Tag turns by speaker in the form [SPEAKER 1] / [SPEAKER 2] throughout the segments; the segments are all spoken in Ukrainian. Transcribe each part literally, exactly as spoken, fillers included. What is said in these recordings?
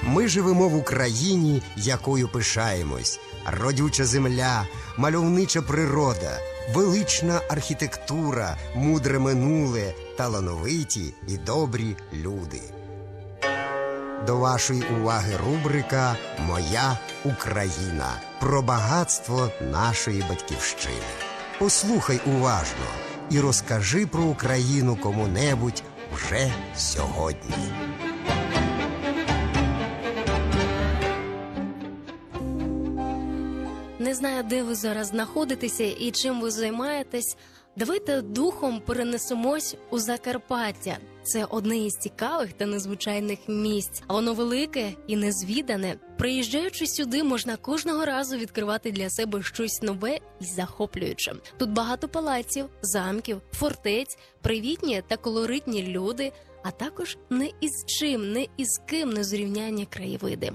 [SPEAKER 1] Ми живемо в Україні, якою пишаємось. Родюча земля, мальовнича природа, велична архітектура, мудре минуле, талановиті і добрі люди. До вашої уваги рубрика «Моя Україна» про багатство нашої батьківщини. Послухай уважно і розкажи про Україну кому-небудь вже сьогодні.
[SPEAKER 2] Не знаю, де ви зараз знаходитеся і чим ви займаєтесь. Давайте духом перенесемось у Закарпаття. Це одне із цікавих та незвичайних місць. А воно велике і незвідане. Приїжджаючи сюди, можна кожного разу відкривати для себе щось нове і захоплююче. Тут багато палаців, замків, фортець, привітні та колоритні люди, а також не із чим, не із ким не зрівнянні краєвиди.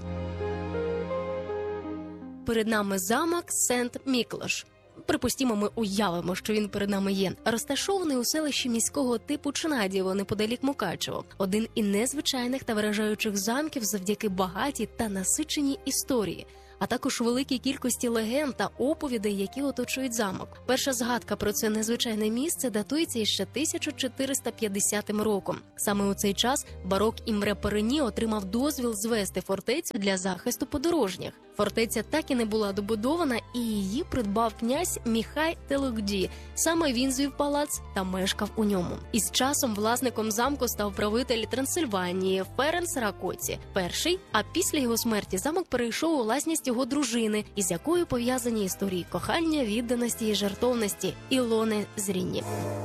[SPEAKER 2] Перед нами замок Сент-Міклош. Припустімо, ми уявимо, що він перед нами є. Розташований у селищі міського типу Чинадієво, неподалік Мукачево. Один із незвичайних та вражаючих замків завдяки багатій та насиченій історії, а також великій кількості легенд та оповідей, які оточують замок. Перша згадка про це незвичайне місце датується іще тисяча чотириста п'ятдесятим роком. Саме у цей час барок Імре Перені отримав дозвіл звести фортецю для захисту подорожніх. Фортеця так і не була добудована, і її придбав князь Міхай Телукді. Саме він звів палац та мешкав у ньому. Із часом власником замку став правитель Трансильванії Ференц Ракоці перший, а після його смерті замок перейшов у власність його дружини, із якою пов'язані історії кохання, відданості і жертовності Ілони Зрінні.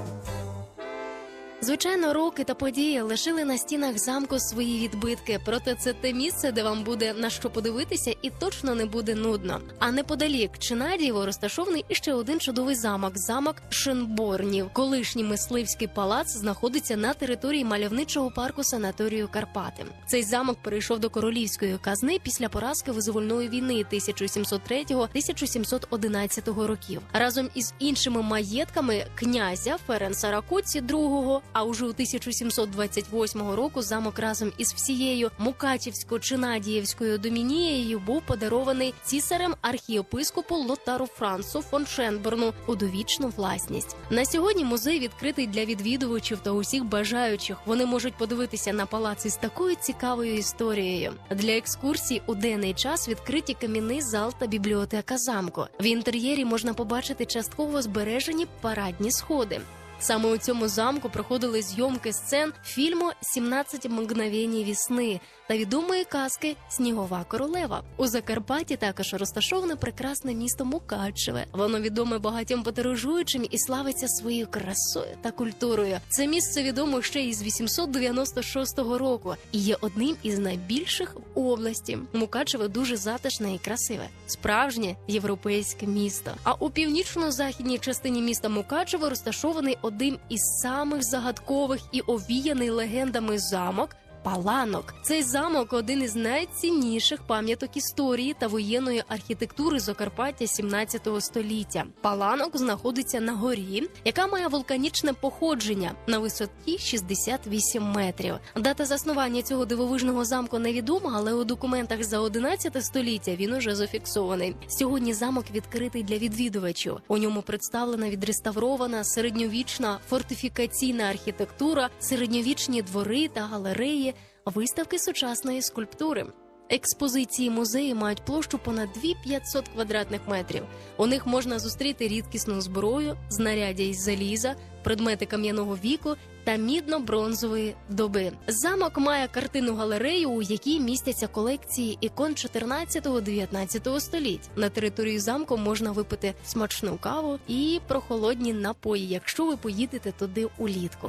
[SPEAKER 2] Звичайно, роки та події лишили на стінах замку свої відбитки, проте це те місце, де вам буде на що подивитися і точно не буде нудно. А неподалік Чинадієво розташований іще один чудовий замок – замок Шенборнів. Колишній мисливський палац знаходиться на території мальовничого парку санаторію Карпати. Цей замок перейшов до королівської казни після поразки визвольної війни тисяча сімсот третього - тисяча сімсот одинадцятого років. Разом із іншими маєтками князя Ференца Ракоці другого, а уже у тисяча сімсот двадцять восьмого року замок разом із всією Мукачівсько-Чинадіївською домінією був подарований цісарем архієпископу Лотару Францу фон Шенборну у довічну власність. На сьогодні музей відкритий для відвідувачів та усіх бажаючих. Вони можуть подивитися на палац із такою цікавою історією. Для екскурсій у денний час відкриті камінний зал та бібліотека замку. В інтер'єрі можна побачити частково збережені парадні сходи. Саме у цьому замку проходили зйомки сцен фільму «сімнадцять мгновень весни» та відомої казки «Снігова королева». У Закарпатті також розташоване прекрасне місто Мукачеве. Воно відоме багатьом подорожуючим і славиться своєю красою та культурою. Це місце відомо ще із вісімсот дев'яносто шостого року і є одним із найбільших в області. Мукачеве дуже затишне і красиве. Справжнє європейське місто. А у північно-західній частині міста Мукачево розташований один із самих загадкових і овіяний легендами замок – Паланок. Цей замок – один із найцінніших пам'яток історії та воєнної архітектури Закарпаття сімнадцятого століття. Паланок знаходиться на горі, яка має вулканічне походження на висоті шістдесят вісім метрів. Дата заснування цього дивовижного замку невідома, але у документах за одинадцяте століття він уже зафіксований. Сьогодні замок відкритий для відвідувачів. У ньому представлена відреставрована середньовічна фортифікаційна архітектура, середньовічні двори та галереї, виставки сучасної скульптури. Експозиції музею мають площу понад дві тисячі п'ятсот квадратних метрів. У них можна зустріти рідкісну зброю, знаряддя із заліза, предмети кам'яного віку та мідно-бронзової доби. Замок має картинну галерею, у якій містяться колекції ікон чотирнадцятого - дев'ятнадцятого століть. На території замку можна випити смачну каву і прохолодні напої, якщо ви поїдете туди улітку.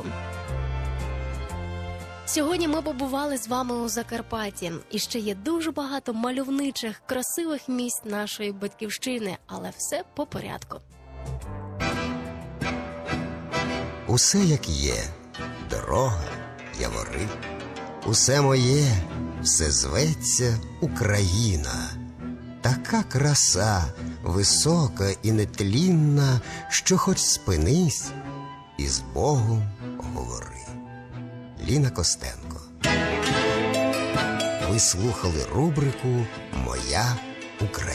[SPEAKER 2] Сьогодні ми побували з вами у Закарпатті. І ще є дуже багато мальовничих, красивих місць нашої батьківщини, але все по порядку.
[SPEAKER 1] Усе як є, дорога, явори. Усе моє, все зветься Україна. Така краса, висока і нетлінна, що хоч спинись і з Богом говори. Ліна Костенко. Ви слухали рубрику «Моя Україна».